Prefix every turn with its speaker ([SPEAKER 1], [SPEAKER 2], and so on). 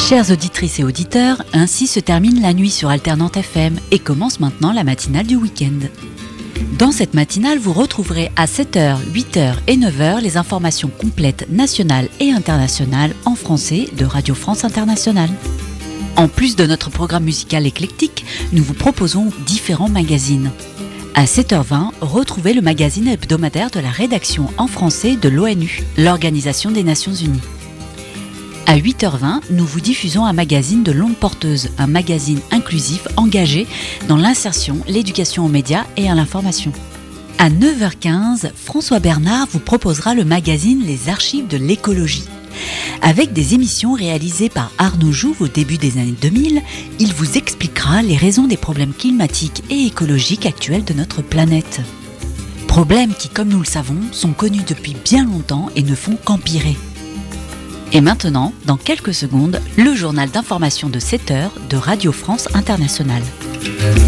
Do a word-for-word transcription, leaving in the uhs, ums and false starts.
[SPEAKER 1] Chères auditrices et auditeurs, ainsi se termine la nuit sur Alternante F M et commence maintenant la matinale du week-end. Dans cette matinale, vous retrouverez à sept heures, huit heures et neuf heures les informations complètes nationales et internationales en français de Radio France Internationale. En plus de notre programme musical éclectique, nous vous proposons différents magazines. À sept heures vingt, retrouvez le magazine hebdomadaire de la rédaction en français de l'ONU, l'Organisation des Nations Unies. À huit heures vingt, nous vous diffusons un magazine de longue porteuse, un magazine inclusif engagé dans l'insertion, l'éducation aux médias et à l'information. À neuf heures quinze, François Bernard vous proposera le magazine Les Archives de l'écologie. Avec des émissions réalisées par Arnaud Jouve au début des années deux mille, il vous expliquera les raisons des problèmes climatiques et écologiques actuels de notre planète. Problèmes qui, comme nous le savons, sont connus depuis bien longtemps et ne font qu'empirer. Et maintenant, dans quelques secondes, le journal d'information de sept heures de Radio France Internationale.